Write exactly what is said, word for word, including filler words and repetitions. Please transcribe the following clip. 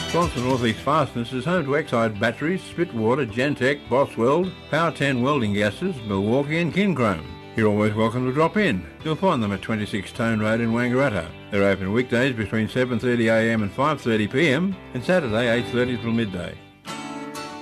Sponsor Northeast Fastness is home to Exide Batteries, Spitwater, Gentech, Bosweld, Power ten Welding Gases, Milwaukee and Kinchrome. You're always welcome to drop in. You'll find them at twenty-six Tone Road in Wangaratta. They're open weekdays between seven thirty a m and five thirty p m and Saturday eight thirty till midday.